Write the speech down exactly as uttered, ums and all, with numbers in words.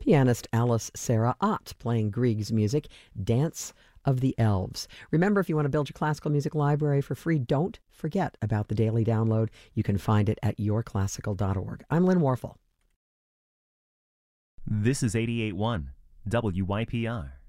pianist Alice Sarah Ott playing Grieg's music, Dance of the Elves. Remember, if you want to build your classical music library for free, don't forget about the daily download. You can find it at your classical dot org. I'm Lynn Warfel. This is eighty-eight point one W Y P R.